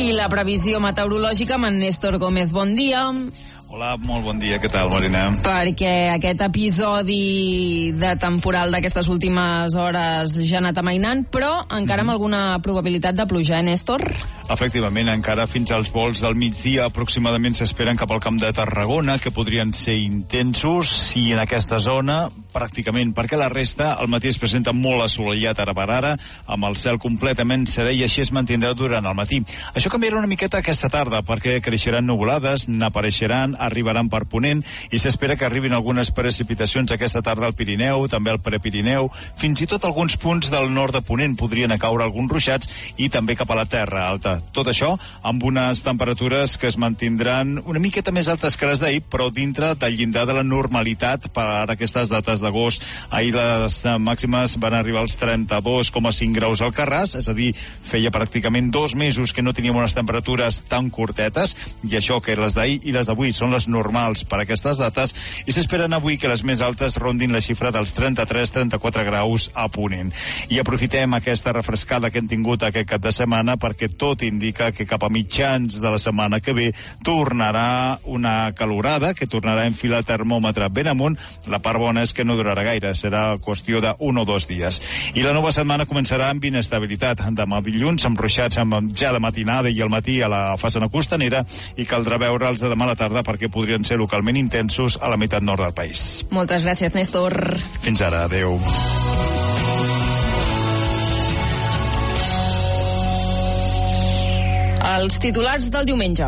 I la previsió meteorològica amb en Néstor Gómez. Bon dia. Hola, molt bon dia. Què tal, Marina? Perquè aquest episodi de temporal d'aquestes últimes hores ja ha anat amainant, però encara amb alguna probabilitat de pluja, Néstor? Efectivament, encara fins als volts del migdia aproximadament s'esperen cap al camp de Tarragona, que podrien ser intensos, si en aquesta zona, pràcticament, perquè la resta al matí es presenta molt assolellat ara per ara, amb el cel completament serè, i així es mantindrà durant el matí. Això canviarà una miqueta aquesta tarda, perquè creixeran nuvolades, n'apareixeran, arribaran per Ponent, i s'espera que arribin algunes precipitacions aquesta tarda al Pirineu, també al Prepirineu, fins i tot alguns punts del nord de Ponent podrien caure alguns ruixats, i també cap a la Terra Alta. Tot això amb unes temperatures que es mantindran una miqueta més altes que les d'ahir, però dintre del llindar de la normalitat per aquestes dates d'agost. Ahir les màximes van arribar als 32,5 graus al Carràs, és a dir, feia pràcticament 2 mesos que no teníem unes temperatures tan curtetes, i això que les d'ahir i les d'avui són les normals per aquestes dates, i s'esperen avui que les més altes rondin la xifra dels 33-34 graus a Ponent. I aprofitem aquesta refrescada que hem tingut aquest cap de setmana, perquè tot indica que cap a mitjans de la setmana que ve tornarà una calorada, que tornarà a enfilar el termòmetre ben amunt. La part bona és que no durarà gaire, serà qüestió de 1 o 2 dies. I la nova setmana començarà amb inestabilitat. Demà dilluns, amb ruixats ja de matinada i al matí a la façana costanera, i caldrà veure'ls de demà a la tarda perquè podrien ser localment intensos a la meitat nord del país. Moltes gràcies, Néstor. Fins ara, adeu. Els titulars del diumenge.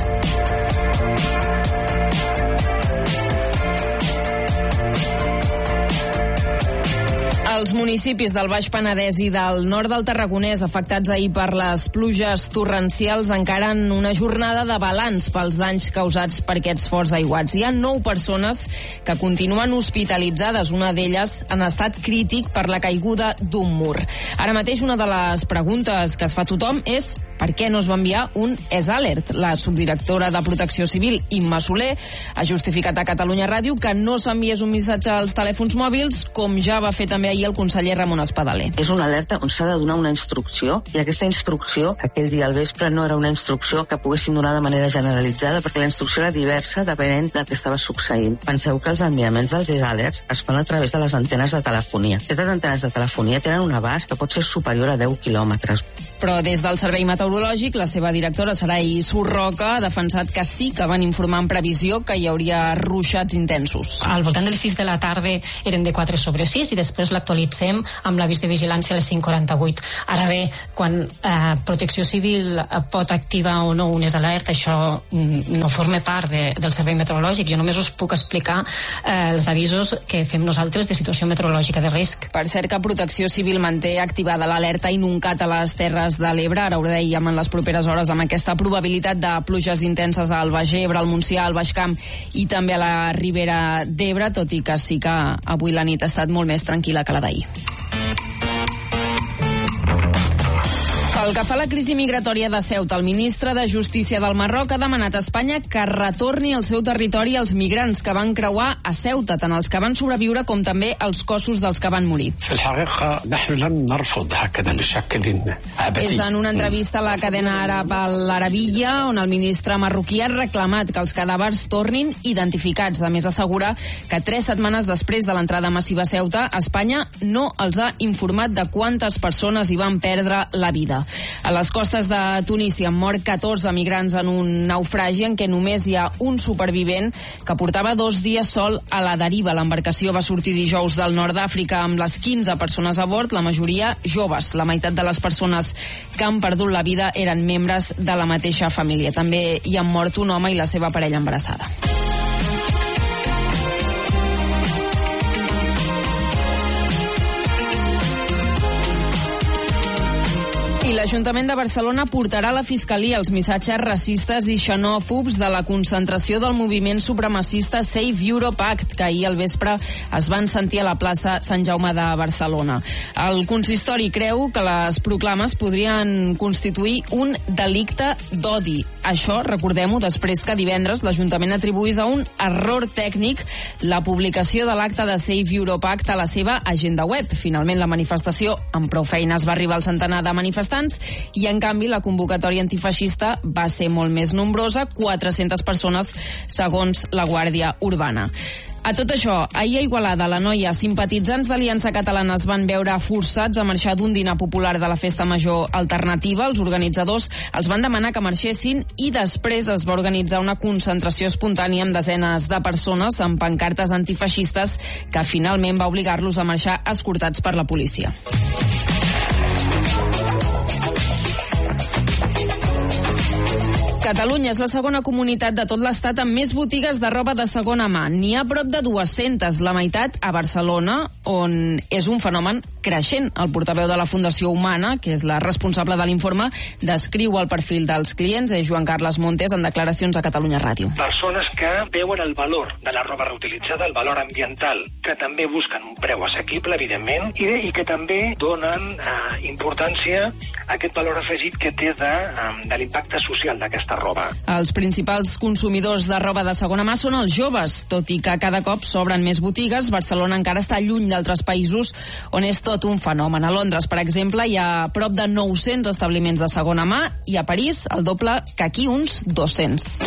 Els municipis del Baix Penedès i del nord del Tarragonès, afectats ahir per les pluges torrencials, encara en una jornada de balanç pels danys causats per aquests forts aiguats. Hi ha 9 persones que continuen hospitalitzades, una d'elles en estat crític per la caiguda d'un mur. Ara mateix una de les preguntes que es fa tothom és per què no es va enviar un ES-Alert. La subdirectora de Protecció Civil, Imma Soler, ha justificat a Catalunya Ràdio que no s'enviés un missatge als telèfons mòbils, com ja va fer també ahir el conseller Ramon Espadaler. És una alerta on s'ha de donar una instrucció, i aquesta instrucció, aquell dia al vespre, no era una instrucció que poguessin donar de manera generalitzada, perquè la instrucció era diversa depenent del que estava succeint. Penseu que els enviaments dels ES-Alerts es fan a través de les antenes de telefonia. Aquestes antenes de telefonia tenen un abast que pot ser superior a 10 quilòmetres. Però des del Servei Meteorològic, la seva directora, Sarai Surroca, ha defensat que sí que van informar en previsió que hi hauria ruixats intensos. Al voltant de les 6 de la tarda eren de 4/6 i després l'actualitzem amb l'avís de vigilància a les 5:48. Ara bé, quan Protecció Civil pot activar o no un ES-Alert, això no forma part del Servei Meteorològic. Jo només us puc explicar els avisos que fem nosaltres de situació meteorològica de risc. Per cert que Protecció Civil manté activada l'alerta inuncat a les Terres de l'Ebre. Ara ho dèiem, en les properes hores, amb aquesta probabilitat de pluges intenses al Baix Ebre, al Montsià, al Baix Camp i també a la Ribera d'Ebre, tot i que sí que avui la nit ha estat molt més tranquil·la que la d'ahir. Pel que fa a la crisi migratòria de Ceuta, el ministre de Justícia del Marroc ha demanat a Espanya que retorni al seu territori els migrants que van creuar a Ceuta, tant els que van sobreviure com també els cossos dels que van morir. És en una entrevista a la cadena àrab l'Arabilla, on el ministre marroquí ha reclamat que els cadàvers tornin identificats. A més, assegura que 3 setmanes després de l'entrada massiva a Ceuta, Espanya no els ha informat de quantes persones hi van perdre la vida. A les costes de Tunísia han mort 14 migrants en un naufragi en què només hi ha un supervivent que portava 2 dies sol a la deriva. L'embarcació va sortir dijous del nord d'Àfrica amb les 15 persones a bord, la majoria joves. La meitat de les persones que han perdut la vida eren membres de la mateixa família. També hi han mort un home i la seva parella embarassada. I l'Ajuntament de Barcelona portarà a la Fiscalia els missatges racistes i xenòfobs de la concentració del moviment supremacista Save Europe Act, que ahir al vespre es van sentir a la plaça Sant Jaume de Barcelona. El consistori creu que les proclames podrien constituir un delicte d'odi. Això, recordem-ho, després que divendres l'Ajuntament atribuís a un error tècnic la publicació de l'acte de Save Europe Act a la seva agenda web. Finalment, la manifestació amb prou feines va arribar al centenar de manifestants manifestants, i en canvi la convocatòria antifeixista va ser molt més nombrosa, 400 persones segons la Guàrdia Urbana. A tot això, ahir a Igualada, la Noia, simpatitzants d'Aliança Catalana es van veure forçats a marxar d'un dinar popular de la Festa Major Alternativa. Els organitzadors els van demanar que marxessin i després es va organitzar una concentració espontània amb desenes de persones amb pancartes antifeixistes que finalment va obligar-los a marxar escortats per la policia. Catalunya és la segona comunitat de tot l'estat amb més botigues de roba de segona mà. N'hi ha prop de 200, la meitat a Barcelona, on és un fenomen creixent. El portaveu de la Fundació Humana, que és la responsable de l'informe, descriu el perfil dels clients, és Joan Carles Montes, en declaracions a Catalunya Ràdio. Persones que veuen el valor de la roba reutilitzada, el valor ambiental, que també busquen un preu assequible, evidentment, i que també donen importància a aquest valor afegit que té de l'impacte social d'aquesta roba. Els principals consumidors de roba de segona mà són els joves. Tot i que cada cop s'obren més botigues, Barcelona encara està lluny d'altres països on és tot un fenomen. A Londres, per exemple, hi ha prop de 900 establiments de segona mà i a París el doble que aquí, uns 200.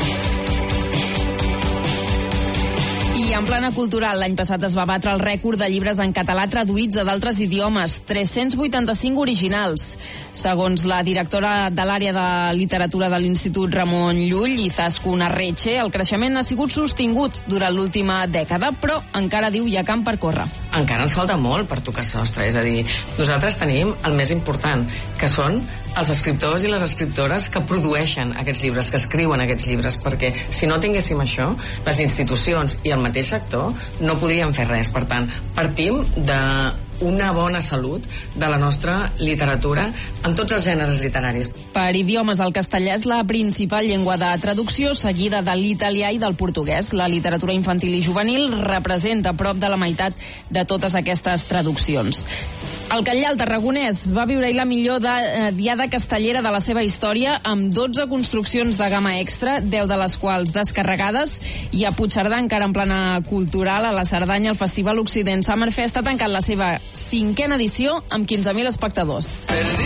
I en plana cultural, l'any passat es va batre el rècord de llibres en català traduïts a d'altres idiomes, 385 originals. Segons la directora de l'àrea de literatura de l'Institut Ramon Llull, Izaskun Arretxe, el creixement ha sigut sostingut durant l'última dècada, però encara diu hi ha camp per córrer. Encara ens falta molt per tocar sostre, és a dir, nosaltres tenim el més important, que són els escriptors i les escriptores que produeixen aquests llibres, que escriuen aquests llibres, perquè si no tinguéssim això, les institucions i el mateix sector no podrien fer res. Per tant, partim d'una bona salut de la nostra literatura en tots els gèneres literaris. Per idiomes, el castellà és la principal llengua de traducció, seguida de l'italià i del portuguès. La literatura infantil i juvenil representa prop de la meitat de totes aquestes traduccions. El Catllà, el tarragonès, va viure ahir la millor diada castellera de la seva història amb 12 construccions de gamma extra, 10 de les quals descarregades, i a Puigcerdà, encara en plana cultural, a la Cerdanya, el Festival Occident Summer Fest ha tancat la seva 5a edició amb 15.000 espectadors.